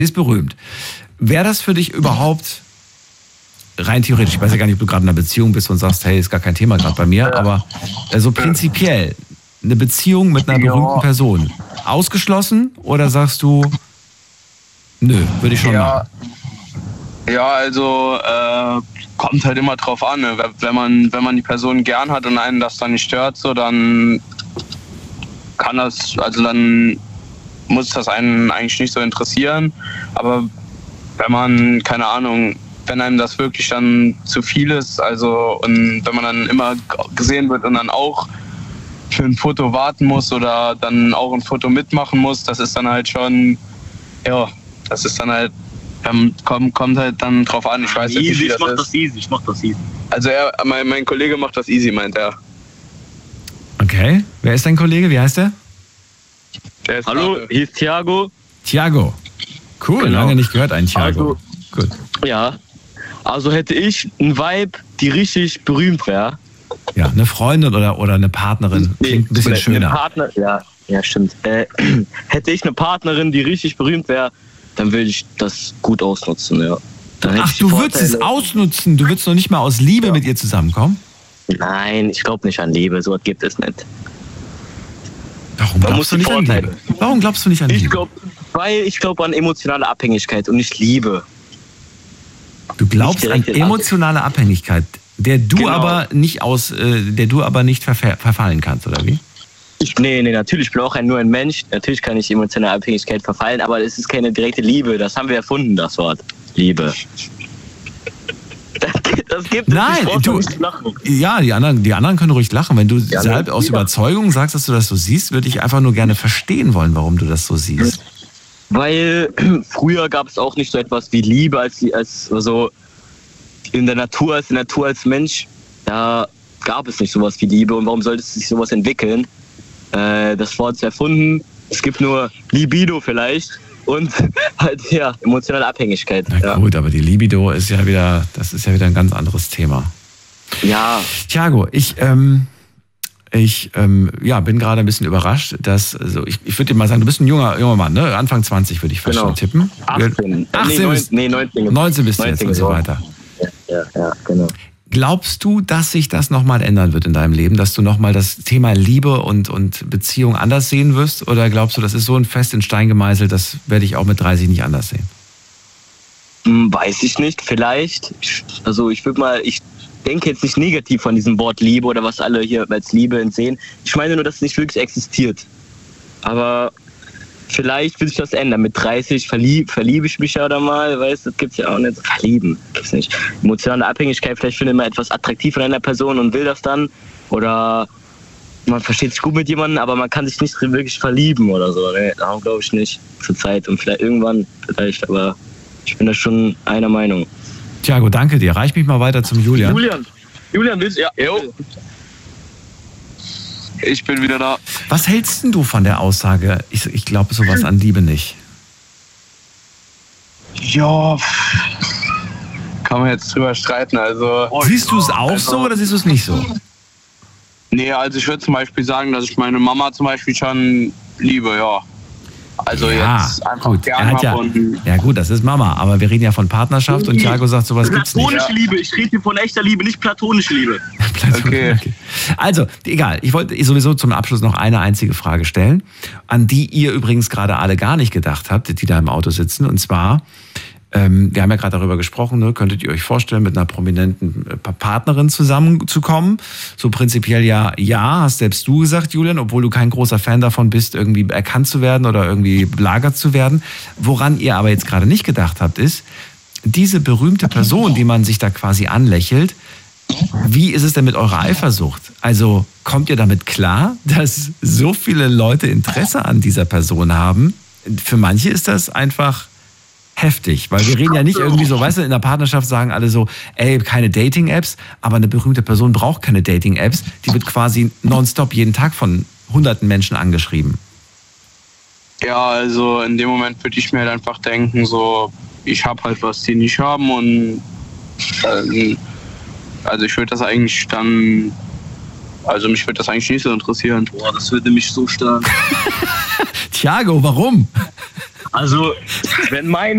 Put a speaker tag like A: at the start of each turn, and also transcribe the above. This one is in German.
A: Die ist berühmt. Wäre das für dich überhaupt rein theoretisch, ich weiß ja gar nicht, ob du gerade in einer Beziehung bist und sagst, hey, ist gar kein Thema gerade bei mir, aber so prinzipiell eine Beziehung mit einer berühmten Person ausgeschlossen oder sagst du, nö, würde ich schon machen?
B: Ja, also kommt halt immer drauf an. Ne? Wenn man die Person gern hat und einen das dann nicht stört, so dann kann das, also dann muss das einen eigentlich nicht so interessieren. Aber wenn man, keine Ahnung, wenn einem das wirklich dann zu viel ist, also und wenn man dann immer gesehen wird und dann auch für ein Foto warten muss oder dann auch ein Foto mitmachen muss, das ist dann halt schon, ja, das ist dann halt, kommt halt dann drauf an. Ich weiß jetzt nicht, wie das ist.
C: Ich mach das easy.
B: Also mein Kollege macht das easy, meint er.
A: Okay, wer ist dein Kollege? Wie heißt der?
C: Hallo, hier ist Thiago.
A: Thiago. Cool,
C: Genau.
A: lange nicht gehört, ein Thiago.
C: Also,
A: gut.
C: Ja, also hätte ich einen Vibe, die richtig berühmt wäre.
A: Ja, eine Freundin oder eine Partnerin. Klingt ein bisschen schöner.
C: Ja, stimmt. Hätte ich eine Partnerin, die richtig berühmt wäre, dann würde ich das gut ausnutzen, ja.
A: Ach, du würdest es ausnutzen? Du würdest noch nicht mal aus Liebe mit ihr zusammenkommen?
C: Nein, ich glaube nicht an Liebe, sowas gibt es nicht.
A: Warum glaubst du nicht an Liebe? Warum glaubst du nicht an Liebe?
C: Weil ich glaube an emotionale Abhängigkeit und nicht Liebe.
A: Du glaubst an emotionale Abhängigkeit, der du aber nicht verfallen kannst, oder wie?
C: Nee, natürlich, ich bin auch nur ein Mensch. Natürlich kann ich emotionale Abhängigkeit verfallen, aber es ist keine direkte Liebe. Das haben wir erfunden, das Wort. Liebe. Das gibt es.
A: Nein, die anderen können ruhig lachen. Wenn du selbst aus Überzeugung sagst, dass du das so siehst, würde ich einfach nur gerne verstehen wollen, warum du das so siehst.
C: Weil früher gab es auch nicht so etwas wie Liebe als so in der Natur als Mensch. Da gab es nicht sowas wie Liebe. Und warum sollte sich sowas entwickeln? Das Wort ist erfunden. Es gibt nur Libido vielleicht und halt emotionale Abhängigkeit.
A: Na gut, aber die Libido ist ja wieder ein ganz anderes Thema.
C: Ja.
A: Thiago, ich bin gerade ein bisschen überrascht, dass, also ich würde dir mal sagen, du bist ein junger Mann, ne? Anfang 20 würde ich fast schon tippen.
C: 18.
A: 19 bist du jetzt und so weiter.
C: Ja, genau.
A: Glaubst du, dass sich das nochmal ändern wird in deinem Leben, dass du nochmal das Thema Liebe und Beziehung anders sehen wirst? Oder glaubst du, das ist so ein fest in Stein gemeißelt, das werde ich auch mit 30 nicht anders sehen?
C: Weiß ich nicht, vielleicht. Also ich denke jetzt nicht negativ von diesem Wort Liebe oder was alle hier als Liebe sehen. Ich meine nur, dass es nicht wirklich existiert. Aber vielleicht will sich das ändern. Mit 30 verliebe ich mich ja oder mal, weißt du, das gibt's ja auch nicht. Verlieben gibt's nicht. Emotionale Abhängigkeit, vielleicht findet man etwas attraktiv an einer Person und will das dann. Oder man versteht sich gut mit jemandem, aber man kann sich nicht wirklich verlieben oder so. Nee, darum glaube ich nicht zur Zeit. Und vielleicht irgendwann, aber ich bin da schon einer Meinung.
A: Thiago, danke dir. Reich mich mal weiter zum Julian.
C: Julian, willst du? Ja.
B: Ich bin wieder da.
A: Was hältst denn du von der Aussage, ich glaube sowas an Liebe nicht?
B: Ja, kann man jetzt drüber streiten. Also,
A: siehst du es auch so oder siehst du es nicht so?
B: Nee, also ich würde zum Beispiel sagen, dass ich meine Mama zum Beispiel schon liebe, ja. Also jetzt einfach
A: gut.
B: gern
A: ja gut, das ist Mama, aber wir reden ja von Partnerschaft und Thiago sagt, sowas gibt's nicht.
C: Platonische Liebe, ich rede hier von echter Liebe, nicht platonische Liebe.
A: Okay. Also, egal, ich wollte sowieso zum Abschluss noch eine einzige Frage stellen, an die ihr übrigens gerade alle gar nicht gedacht habt, die da im Auto sitzen, und zwar, wir haben ja gerade darüber gesprochen, ne? Könntet ihr euch vorstellen, mit einer prominenten Partnerin zusammenzukommen? So prinzipiell ja, hast selbst du gesagt, Julian, obwohl du kein großer Fan davon bist, irgendwie erkannt zu werden oder irgendwie belagert zu werden. Woran ihr aber jetzt gerade nicht gedacht habt, ist, diese berühmte Person, die man sich da quasi anlächelt, wie ist es denn mit eurer Eifersucht? Also kommt ihr damit klar, dass so viele Leute Interesse an dieser Person haben? Für manche ist das einfach heftig, weil wir reden ja nicht irgendwie so, weißt du, in der Partnerschaft sagen alle so, keine Dating-Apps, aber eine berühmte Person braucht keine Dating-Apps, die wird quasi nonstop jeden Tag von hunderten Menschen angeschrieben.
B: Ja, also in dem Moment würde ich mir halt einfach denken, so, ich habe halt was, die nicht haben und also ich würde das eigentlich dann, also mich würde das eigentlich nicht so interessieren.
C: Boah, das würde mich so stören.
A: Thiago, warum?
C: Also, wenn mein